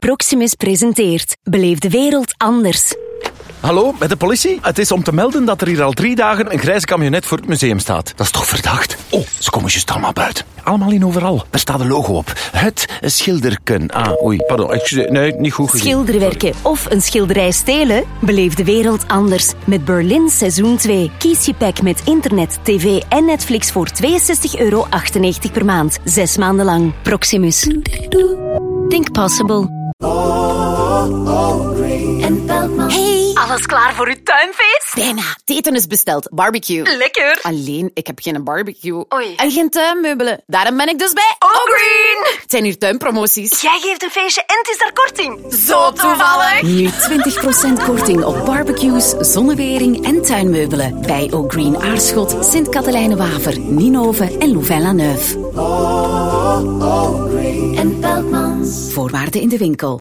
Proximus presenteert Beleef de wereld anders. Hallo, met de politie? Het is om te melden dat er hier al 3 dagen een grijze camionet voor het museum staat. Dat is toch verdacht? Oh, ze komen juist allemaal buiten. Allemaal in overal. Daar staat een logo op. Het schilderken. Pardon. Nee, niet goed gezien. Schilderwerken of een schilderij stelen? Beleef de wereld anders. Met Berlin Seizoen 2. Kies je pack met internet, tv en Netflix voor €62,98 per maand. 6 maanden lang. Proximus. Think possible. Hey, Alles klaar voor uw tuinfeest? bijna. Het eten is besteld. Barbecue. Lekker. Alleen, ik heb geen barbecue. Oei. En geen tuinmeubelen. Daarom ben ik dus bij Green. Het zijn hier tuinpromoties. Jij geeft een feestje en het is daar korting. Zo toevallig. Nu 20% korting op barbecues, zonnewering en tuinmeubelen. Bij O'Green Aarschot, Sint-Katelijne-Waver, Ninove en Louvain-la-Neuve. En Beltmans. Voorwaarden in de winkel.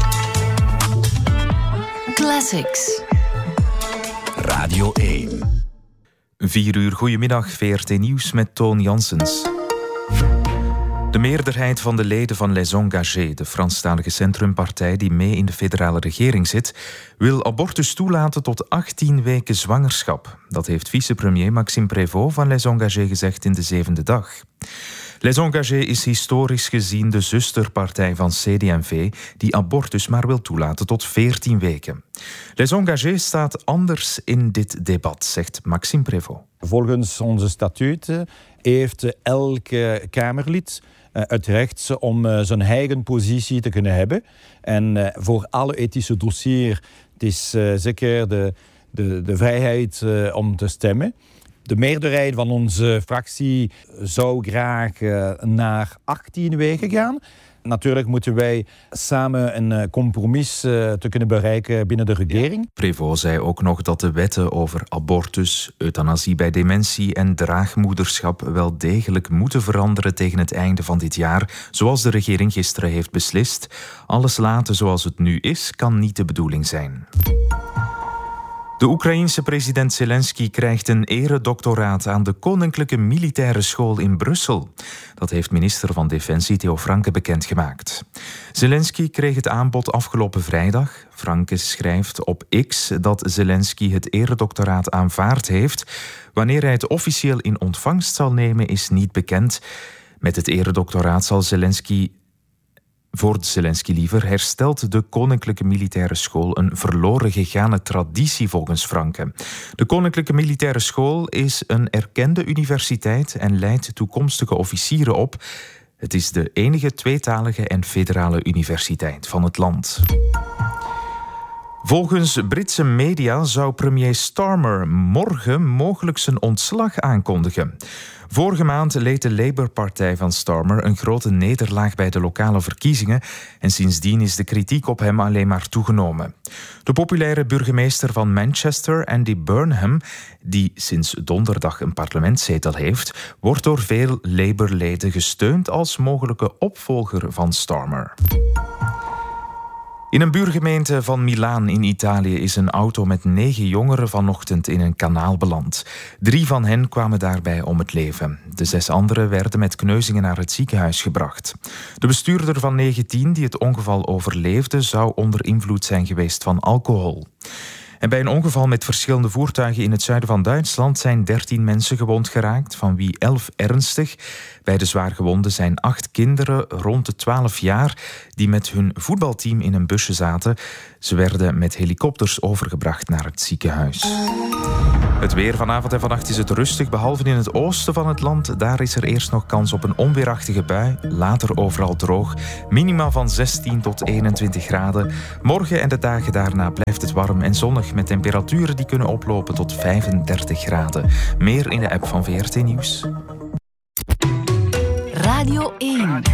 Classics. Radio 1. 4 uur, goedemiddag, VRT Nieuws met Toon Janssens. De meerderheid van de leden van Les Engagés, de Franstalige centrumpartij die mee in de federale regering zit, wil abortus toelaten tot 18 weken zwangerschap. Dat heeft vicepremier Maxime Prévost van Les Engagés gezegd in de 7e dag. Les Engagés is historisch gezien de zusterpartij van CD&V die abortus maar wil toelaten tot 14 weken. Les Engagés staat anders in dit debat, zegt Maxime Prévost. Volgens onze statuten heeft elke Kamerlid het recht om zijn eigen positie te kunnen hebben. En voor alle ethische dossiers het is zeker de vrijheid om te stemmen. De meerderheid van onze fractie zou graag naar 18 weken gaan. Natuurlijk moeten wij samen een compromis te kunnen bereiken binnen de regering. Prévost zei ook nog dat de wetten over abortus, euthanasie bij dementie en draagmoederschap wel degelijk moeten veranderen tegen het einde van dit jaar, zoals de regering gisteren heeft beslist. Alles laten zoals het nu is, kan niet de bedoeling zijn. De Oekraïense president Zelensky krijgt een eredoctoraat aan de Koninklijke Militaire School in Brussel. Dat heeft minister van Defensie Theo Franke bekendgemaakt. Zelensky kreeg het aanbod afgelopen vrijdag. Franke schrijft op X dat Zelensky het eredoctoraat aanvaard heeft. Wanneer hij het officieel in ontvangst zal nemen is niet bekend. Met het eredoctoraat zal Zelensky herstelt de Koninklijke Militaire School een verloren gegane traditie volgens Franke. De Koninklijke Militaire School is een erkende universiteit en leidt toekomstige officieren op. Het is de enige tweetalige en federale universiteit van het land. Volgens Britse media zou premier Starmer morgen mogelijk zijn ontslag aankondigen. Vorige maand leed de Labour-partij van Starmer een grote nederlaag bij de lokale verkiezingen en sindsdien is de kritiek op hem alleen maar toegenomen. De populaire burgemeester van Manchester, Andy Burnham, die sinds donderdag een parlementszetel heeft, wordt door veel Labour-leden gesteund als mogelijke opvolger van Starmer. In een buurgemeente van Milaan in Italië is een auto met 9 jongeren vanochtend in een kanaal beland. 3 van hen kwamen daarbij om het leven. De 6 anderen werden met kneuzingen naar het ziekenhuis gebracht. De bestuurder van 19 die het ongeval overleefde zou onder invloed zijn geweest van alcohol. En bij een ongeval met verschillende voertuigen in het zuiden van Duitsland zijn 13 mensen gewond geraakt, van wie 11 ernstig. Bij de zwaargewonden zijn 8 kinderen rond de 12 jaar die met hun voetbalteam in een busje zaten. Ze werden met helikopters overgebracht naar het ziekenhuis. Het weer vanavond en vannacht is het rustig, behalve in het oosten van het land. Daar is er eerst nog kans op een onweerachtige bui, later overal droog. Minima van 16 tot 21 graden. Morgen en de dagen daarna blijft het warm en zonnig met temperaturen die kunnen oplopen tot 35 graden. Meer in de app van VRT Nieuws. Radio 1.